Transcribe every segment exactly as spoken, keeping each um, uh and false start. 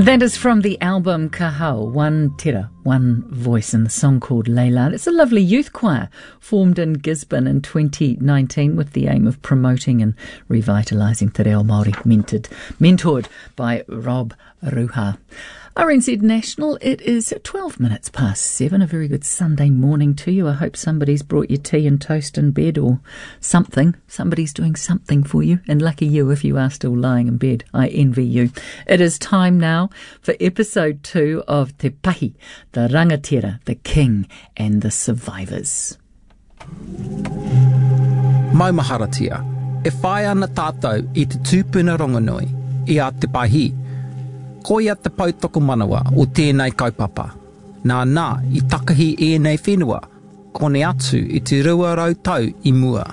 That is from the album Kahau, One Tera, One Voice, and the song called Leila. It's a lovely youth choir formed in Gisborne in twenty nineteen with the aim of promoting and revitalising te reo Māori, mentored, mentored by Rob Ruha. R N Z National, it is twelve minutes past seven. A very good Sunday morning to you. I hope somebody's brought you tea and toast in bed or something. Somebody's doing something for you, and lucky you if you are still lying in bed. I envy you. It is time now for episode two of Te Pahi, the Rangatira, the King and the Survivors. Mai maharatia, e whai ana tātou i te tūpuna rongonui, i a Te Pahi, ko ia te pautoko manawa o tēnei kaupapa. Nā nā, i takahi e nei whenua, kone atu i te rua rautau i mua.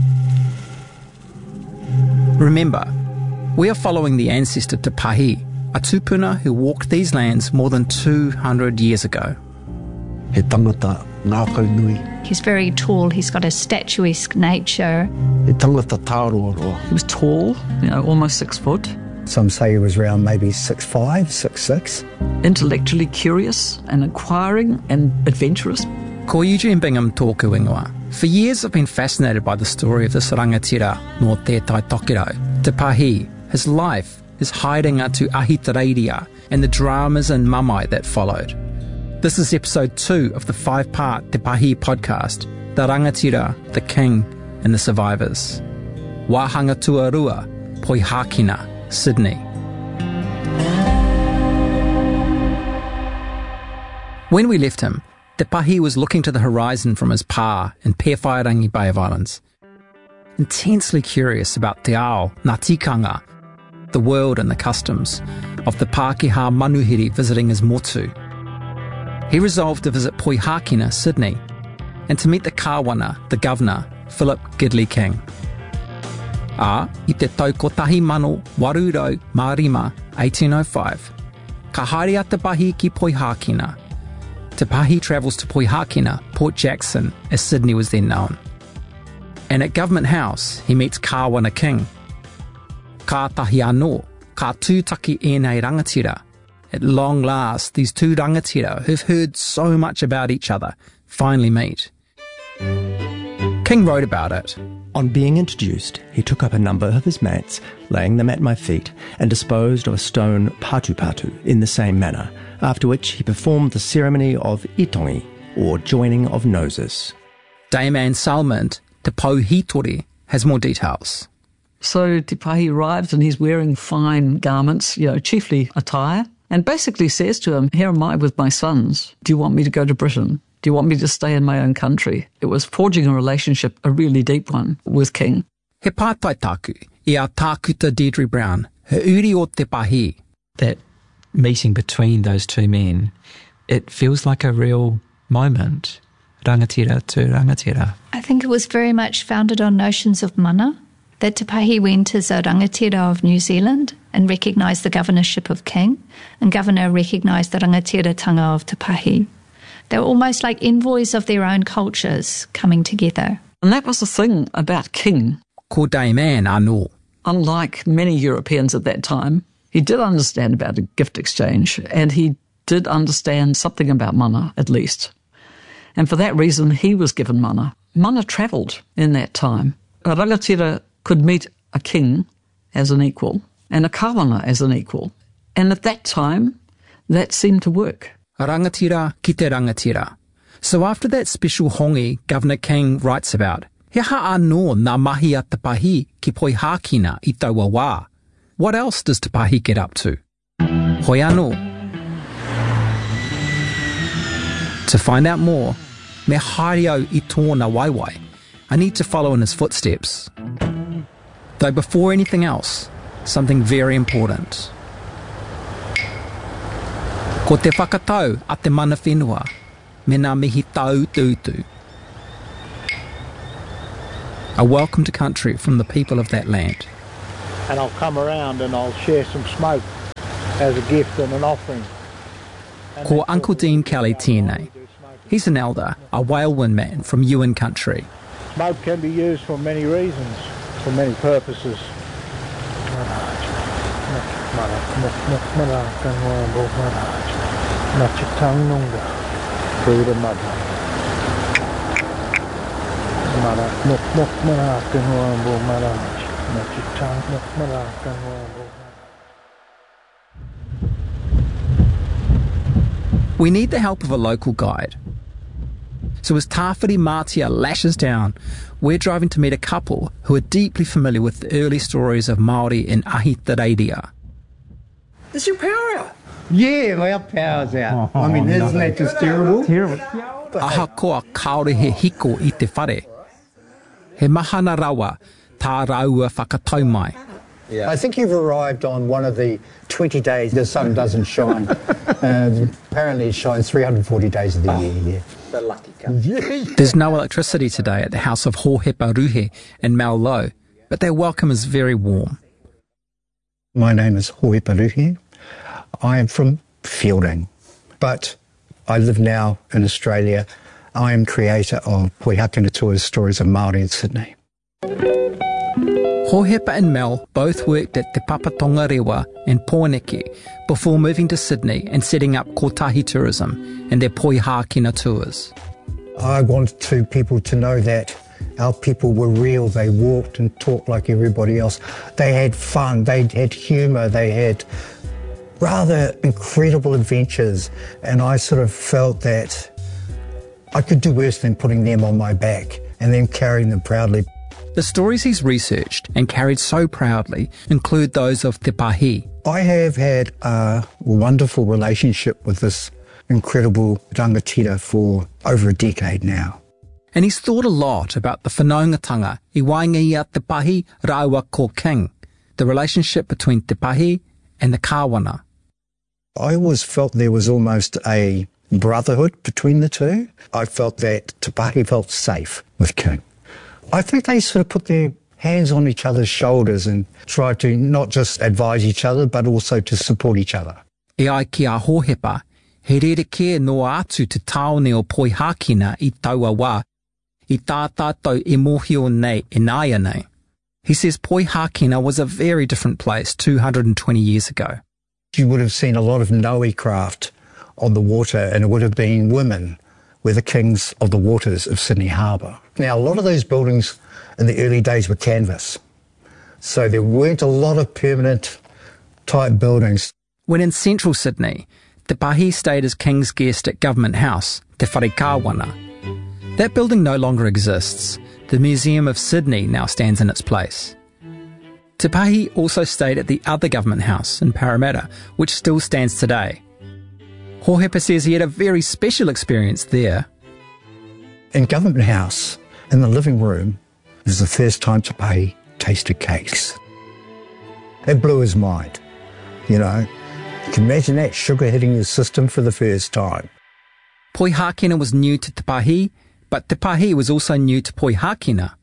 Remember, we are following the ancestor Te Pahi, a tūpuna who walked these lands more than two hundred years ago. He tangata ngākau nui. He's very tall, he's got a statuesque nature. He tangata tāroa. He was tall, you know, almost six foot. Some say he was around maybe six five, six six. Intellectually curious and inquiring and adventurous. Ko Eugene Bingham tōku ingoa. For years I've been fascinated by the story of this rangatira nō tētai tokiro. Te Pahi, his life, his hiding atu ahitereiria and the dramas and mamai that followed. This is episode two of the five-part Te Pahi podcast, The Rangatira, the King and the Survivors. Wāhanga Tuarua, Poihākina, Sydney. When we left him, Te Pahi was looking to the horizon from his pā in Pewhairangi Bay of Islands. Intensely curious about te ao, ngā tikanga, the world and the customs of the Pākehā Manuhiri visiting his motu. He resolved to visit Poihākina, Sydney, and to meet the kāwana, the governor, Philip Gidley King. A, i te tau kotahi mano warurau mārima eighteen oh five, ka haere a Te Pahi ki Poihākina. Te Pahi travels to Poihākina, Port Jackson, as Sydney was then known. And at Government House, he meets Kāwana King. Ka tahi anō, ka tūtaki ēnei rangatira. At long last, these two rangatira, who've heard so much about each other, finally meet. King wrote about it. On being introduced, he took up a number of his mats, laying them at my feet, and disposed of a stone patu-patu in the same manner, after which he performed the ceremony of itongi, or joining of noses. Dame Anne Salmond, Te Pauhitori, has more details. So Te Pahi arrives and he's wearing fine garments, you know, chiefly attire, and basically says to him, here am I with my sons. Do you want me to go to Britain? Do you want me to stay in my own country? It was forging a relationship, a really deep one, with King. He pātai tāku, I a tākuta Deirdre Brown, he uri o Te Pahi. That meeting between those two men, it feels like a real moment. Rangatira to rangatira. I think it was very much founded on notions of mana, that Te Pahi went as a rangatira of New Zealand and recognised the governorship of King, and Governor recognised the rangatira-tanga of Te Pahi. They were almost like envoys of their own cultures coming together. And that was the thing about King. Ko Dame Anne anō. Unlike many Europeans at that time, he did understand about a gift exchange, and he did understand something about mana, at least. And for that reason, he was given mana. Mana travelled in that time. A rangatira could meet a king as an equal and a kāwana as an equal. And at that time, that seemed to work. A rangatira ki te rangatira. So after that special hongi Governor King writes about, he ha anō ngā mahi a Te Pahi ki Poihākina I taua wā. What else does Te Pahi get up to? Hoi anō. To find out more, me haere au I tōna waiwai. I need to follow in his footsteps. Though before anything else, something very important. Ko te whakatau a te mana whenua, me ngā mihi tau tūtu. A welcome to country from the people of that land. And I'll come around and I'll share some smoke as a gift and an offering. And Ko Uncle Dean Kelly tēnei. He's an elder, a whalewind man from Yuin country. Smoke can be used for many reasons, for many purposes. Mara muk muk mara kanwa bo mara. Nachitang nunga. Freedom mara. Mara muk muk mara kanwa bo mara. Nachitang muk mara kanwa bo mara. We need the help of a local guide. So as Tāwhiri Mātia lashes down, we're driving to meet a couple who are deeply familiar with the early stories of Māori in Ahitereiria. Is your power out? Yeah, my power's out. Oh, I mean, isn't that just terrible? Terrible. Ahakoa kaore he hiko I te whare. He mahana rawa tā raua whakatau mai. Yeah. I think you've arrived on one of the twenty days the sun doesn't shine. uh, apparently it shines three hundred forty days of the oh, year, yeah. The lucky couple. There's no electricity today at the house of Hohepa Ruhe in Maulo, but their welcome is very warm. My name is Hohepa Ruhe. I am from Fielding, but I live now in Australia. I am creator of Poihakena Tours, Stories of Māori in Sydney. Hohepa and Mel both worked at Te Papatonga Rewa in Pōneke before moving to Sydney and setting up Kotahi Tourism and their Poihakena Tours. I wanted to people to know that our people were real. They walked and talked like everybody else. They had fun, they had humour, they had rather incredible adventures, and I sort of felt that I could do worse than putting them on my back and then carrying them proudly. The stories he's researched and carried so proudly include those of Te Pahi. I have had a wonderful relationship with this incredible rangatira for over a decade now. And he's thought a lot about the whanaungatanga I waingaia Te Pahi Raua ko King, the relationship between Te Pahi and the kāwana. I always felt there was almost a brotherhood between the two. I felt that Te Pahi felt safe with King. I think they sort of put their hands on each other's shoulders and tried to not just advise each other, but also to support each other. E ai ki a Hohepa, he rereke noa atu te taone o Poihakena I taua wā, I tā tātou e mohio nei e nāia nei. He says Poihakena was a very different place two hundred twenty years ago. You would have seen a lot of Noe craft on the water, and it would have been women were the kings of the waters of Sydney Harbour. Now, a lot of those buildings in the early days were canvas, so there weren't a lot of permanent type buildings. When in central Sydney, Te Pahi stayed as king's guest at Government House, Te Wharekāwana. That building no longer exists. The Museum of Sydney now stands in its place. Te Pahi also stayed at the other Government House in Parramatta, which still stands today. Hohepa says he had a very special experience there. In Government House, in the living room, is the first time Te Pahi tasted cakes. It blew his mind, you know. You can imagine that, sugar hitting your system for the first time. Poihakena was new to Te Pahi, but Te Pahi was also new to Poihakena.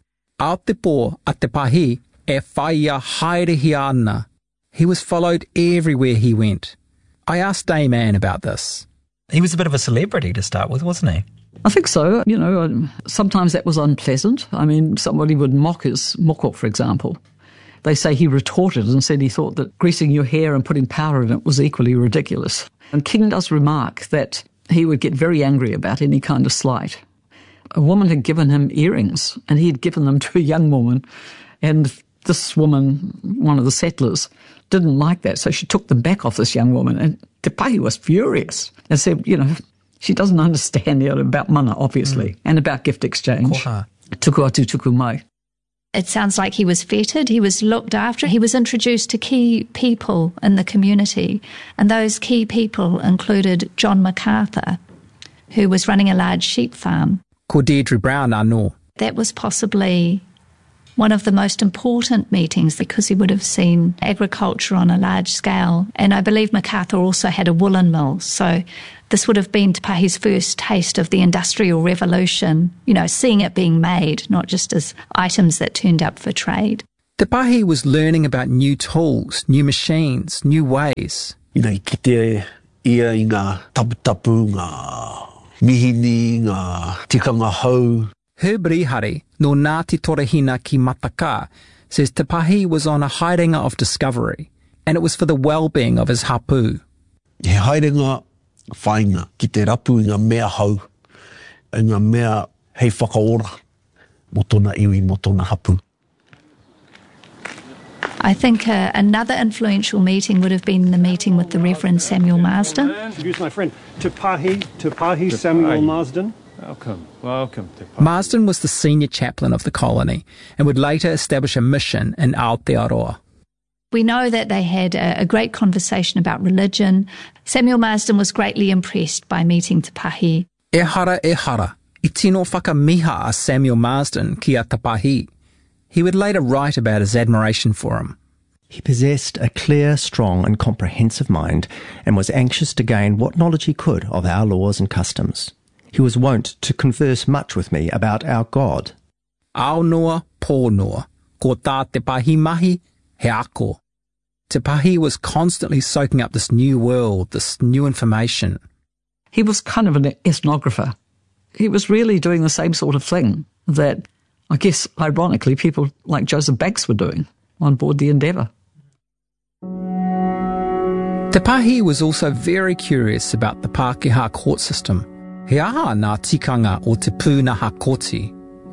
Aotepo a Te Pahi e whaia haerehi ana. He was followed everywhere he went. I asked Dame Anne about this. He was a bit of a celebrity to start with, wasn't he? I think so. You know, sometimes that was unpleasant. I mean, somebody would mock his moko, for example. They say he retorted and said he thought that greasing your hair and putting powder in it was equally ridiculous. And King does remark that he would get very angry about any kind of slight. A woman had given him earrings, and he had given them to a young woman, and this woman, one of the settlers, didn't like that, so she took them back off this young woman, and Te Pahi was furious and said, you know, she doesn't understand, you know, about mana, obviously, mm. and about gift exchange. Koha. Tuku atu tuku mai. It sounds like he was feted, he was looked after, he was introduced to key people in the community, and those key people included John MacArthur, who was running a large sheep farm. Ko Deirdre Brown anō. That was possibly one of the most important meetings because he would have seen agriculture on a large scale. And I believe MacArthur also had a woolen mill. So this would have been Te Pahi's first taste of the Industrial Revolution, you know, seeing it being made, not just as items that turned up for trade. Te Pahi was learning about new tools, new machines, new ways. You know, ki te ia I ngā tapu-tapu, ngā mihini, ngā tikanga hau. Herb Rihari, no Ngāti Torehina ki Mataka, says Te Pahi was on a haerenga of discovery, and it was for the well-being of his hapu. He haerenga whainga ki te rapu i ngā mea hau, i ngā mea hei whakaora, mo tōna iwi, mo tōna hapu. I think uh, another influential meeting would have been the meeting with the Reverend Samuel Marsden. Introduce my friend, Te Pahi, Te Pahi Samuel Marsden. Welcome, welcome. Te Pahi. Marsden was the senior chaplain of the colony and would later establish a mission in Aotearoa. We know that they had a, a great conversation about religion. Samuel Marsden was greatly impressed by meeting Te Pahi. E hara e hara, I tino whakamiha a Samuel Marsden ki a Te Pahi. He would later write about his admiration for him. He possessed a clear, strong and comprehensive mind and was anxious to gain what knowledge he could of our laws and customs. He was wont to converse much with me about our God. Ao noa, pō noa, ko tā Te Pahi mahi, he ako. Te Pahi was constantly soaking up this new world, this new information. He was kind of an ethnographer. He was really doing the same sort of thing that, I guess, ironically, people like Joseph Banks were doing on board the Endeavour. Te Pahi was also very curious about the Pākehā court system. He aha nā tikanga o te pūnaha koti.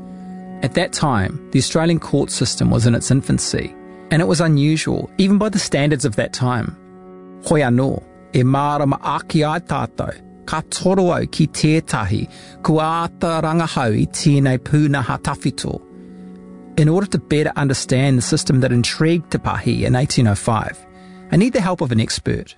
At that time, the Australian court system was in its infancy, and it was unusual, even by the standards of that time. Hoi anō, e mārama aki ai tātou, ka toro au ki tētahi, kua ata rangahau i tēnei pūnaha tawhito. In order to better understand the system that intrigued Te Pahi in eighteen oh five, I need the help of an expert.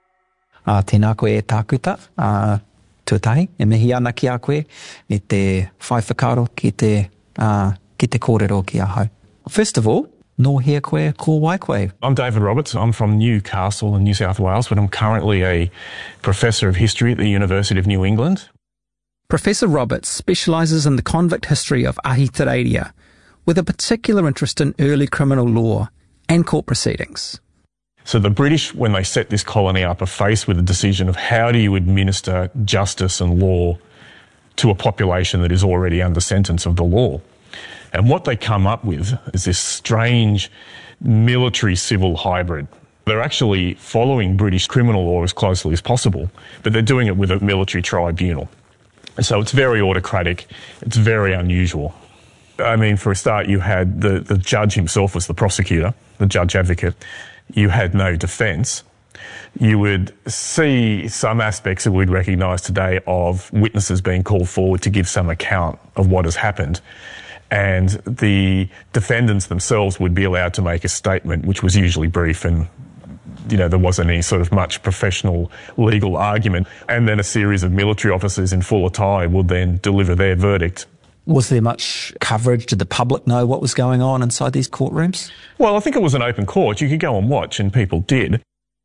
Uh, tēnā koe e tākuta, uh, tuatahi, e mihi ana ki a koe, me te whai whakaro ki te, uh, ki te kōrero ki a hau. First of all, nō hea koe, ko wai koe. I'm David Roberts. I'm from Newcastle in New South Wales, but I'm currently a Professor of History at the University of New England. Professor Roberts specialises in the convict history of Ahitereiria, with a particular interest in early criminal law and court proceedings. So the British, when they set this colony up, are faced with the decision of how do you administer justice and law to a population that is already under sentence of the law. And what they come up with is this strange military-civil hybrid. They're actually following British criminal law as closely as possible, but they're doing it with a military tribunal. And so it's very autocratic, it's very unusual. I mean, for a start, you had the, the judge himself was the prosecutor, the judge advocate. You had no defence. You would see some aspects that we'd recognise today of witnesses being called forward to give some account of what has happened. And the defendants themselves would be allowed to make a statement, which was usually brief and, you know, there wasn't any sort of much professional legal argument. And then a series of military officers in full attire would then deliver their verdict. Was there much coverage? Did the public know what was going on inside these courtrooms? Well, I think it was an open court. You could go and watch, and people did.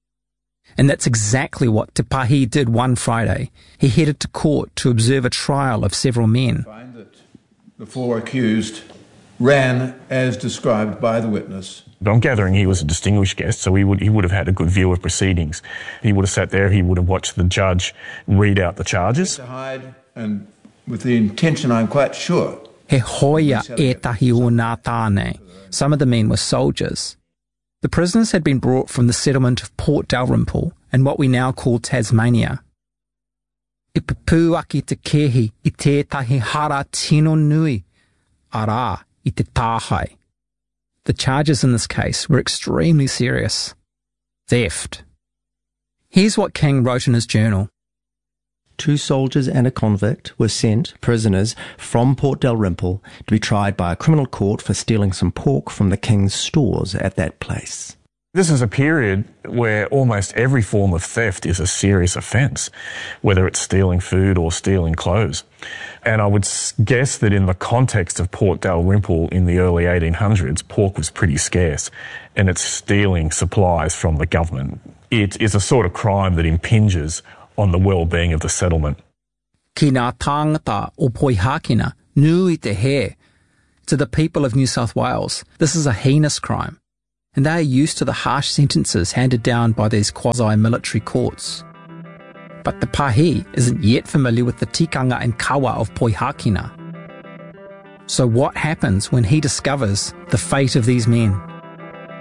And that's exactly what Te Pahi did one Friday. He headed to court to observe a trial of several men. Find that the four accused ran as described by the witness. But I'm gathering he was a distinguished guest, so he would he would have had a good view of proceedings. He would have sat there, he would have watched the judge read out the charges. To hide, and with the intention, I'm quite sure. He hoia e tahi o nā tāne. Some of the men were soldiers. The prisoners had been brought from the settlement of Port Dalrymple in what we now call Tasmania. I pupū aki te kehi I tētahi hara tino nui, arā I te tāhai. The charges in this case were extremely serious. Theft. Here's what King wrote in his journal. Two soldiers and a convict were sent, prisoners, from Port Dalrymple to be tried by a criminal court for stealing some pork from the king's stores at that place. This is a period where almost every form of theft is a serious offence, whether it's stealing food or stealing clothes. And I would guess that in the context of Port Dalrymple in the early eighteen hundreds, pork was pretty scarce, and it's stealing supplies from the government. It is a sort of crime that impinges on the well-being of the settlement. Ki ngā tāngata o Poihākina, nui te he. To the people of New South Wales, this is a heinous crime, and they are used to the harsh sentences handed down by these quasi-military courts. But the Pahi isn't yet familiar with the tikanga and kawa of Poihākina. So what happens when he discovers the fate of these men?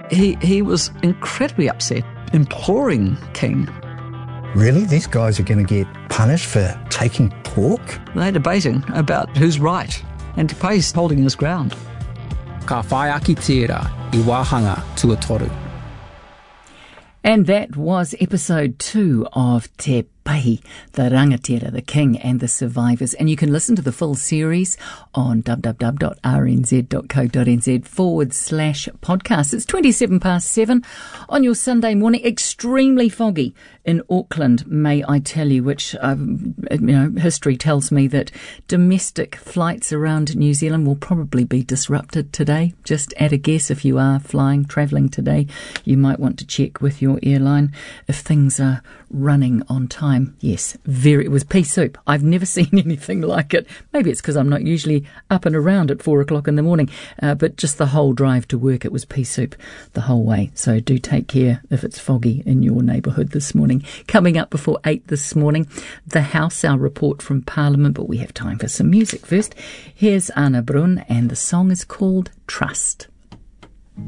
he, he was incredibly upset, imploring King. Really? These guys are going to get punished for taking pork? They're debating about who's right, and Te Pahi's holding his ground. Ka whai aki tērā I wāhanga tuatoru. And that was episode two of Te Pahi, the rangatira, the king and the survivors. And you can listen to the full series on www.rnz.co.nz forward slash podcast. It's twenty-seven past seven on your Sunday morning. Extremely foggy in Auckland, may I tell you, which, um, you know, history tells me that domestic flights around New Zealand will probably be disrupted today. Just at a guess, if you are flying, travelling today, you might want to check with your airline if things are running on time. Yes, very. It was pea soup. I've never seen anything like it. Maybe it's because I'm not usually up and around at four o'clock in the morning, uh, but just the whole drive to work, it was pea soup the whole way. So do take care if it's foggy in your neighbourhood this morning. Coming up before eight this morning, the House, our report from Parliament, but we have time for some music first. Here's Anna Brun, and the song is called Trust.